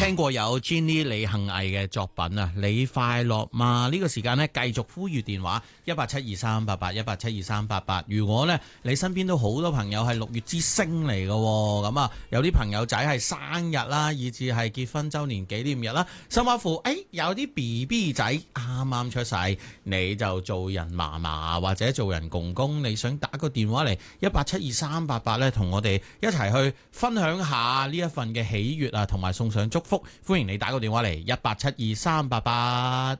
聽過有 Jenny 李幸倪嘅作品啊，你快樂嗎？呢個時間呢，繼續呼籲電話1872388，1872388。如果呢，你身邊都好多朋友係6月之星嚟嘅，咁啊有啲朋友仔係生日啦，以至係結婚週年紀念日啦，甚或乎有啲 BB 仔啱啱出世，你就做人嫲嫲或者做人公公，你想打個電話嚟1872388呢，同我哋一齊去分享下呢一份嘅喜悅啊，同埋送上祝福。歡迎你打個電話嚟1872388。